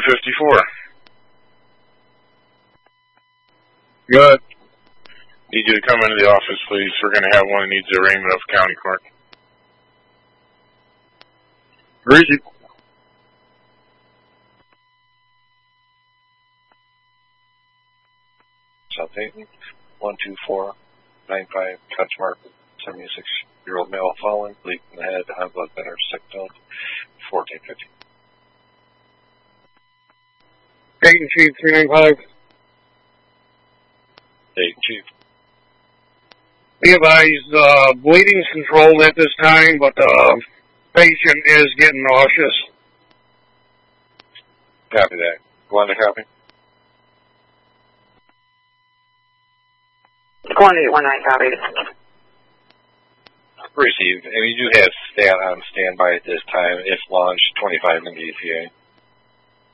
254. Good. Need you to come into the office, please. We're going to have one that needs arraignment of county court. Greasy. South Dayton, 12495, cut mark, 76-year-old male fallen, bleed in the head, high blood thinner, sick note, 1450. Dayton Chief 395. Dayton Chief. Be advised, bleeding's controlled at this time, but the patient is getting nauseous. Copy that. Go on to copy. Quantity 19 copies. Received. And you do have stat on standby at this time. If launched, 25 in the ETA.